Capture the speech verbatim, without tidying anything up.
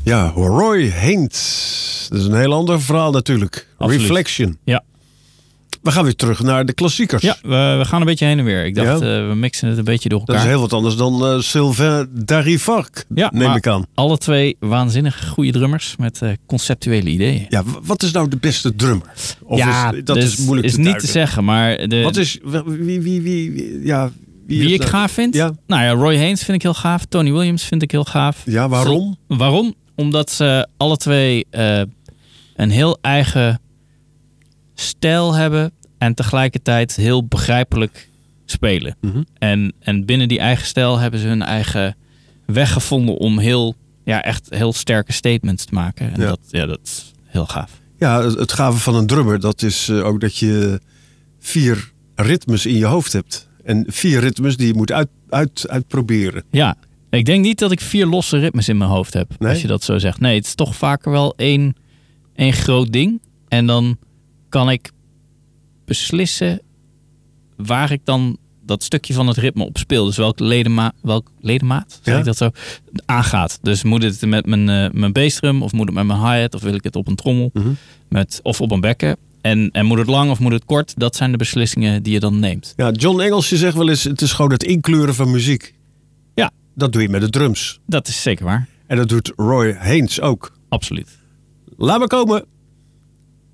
Ja, Roy Haynes. Dat is een heel ander verhaal natuurlijk. Absoluut. Reflection. Ja. We gaan weer terug naar de klassiekers. Ja, we, we gaan een beetje heen en weer. Ik dacht, Ja. uh, we mixen het een beetje door elkaar. Dat is heel wat anders dan uh, Sylvain Darivark, ja, neem maar ik aan. Alle twee waanzinnig goede drummers met uh, conceptuele ideeën. Ja, wat is nou de beste drummer? Of ja, is, dat dus is moeilijk is te niet duiden. te zeggen, maar... De, wat is... Wie, wie, wie, wie, ja, wie, wie is ik dat? gaaf vind? Ja. Nou ja, Roy Haynes vind ik heel gaaf. Tony Williams vind ik heel gaaf. Ja, waarom? Zo, waarom? Omdat ze alle twee uh, een heel eigen stijl hebben en tegelijkertijd heel begrijpelijk spelen. Mm-hmm. En, en binnen die eigen stijl hebben ze hun eigen weg gevonden om heel, ja, echt heel sterke statements te maken. En ja. Dat, ja, dat is heel gaaf. Ja, het gave van een drummer, dat is uh, ook dat je vier ritmes in je hoofd hebt. En vier ritmes die je moet uit, uit, uitproberen. Ja, ik denk niet dat ik vier losse ritmes in mijn hoofd heb, nee? als je dat zo zegt. Nee, het is toch vaker wel één, één groot ding. En dan kan ik beslissen waar ik dan dat stukje van het ritme op speel. Dus welk, ledema, welk ledemaat, zeg ja? ik dat zo, aangaat. Dus moet het met mijn, uh, mijn bassdrum of moet het met mijn hi-hat of wil ik het op een trommel mm-hmm. met, of op een bekken. En, en moet het lang of moet het kort? Dat zijn de beslissingen die je dan neemt. Ja, John Engelsje zegt wel eens, het is gewoon het inkleuren van muziek. Ja. Dat doe je met de drums. Dat is zeker waar. En dat doet Roy Haynes ook. Absoluut. Laat maar komen.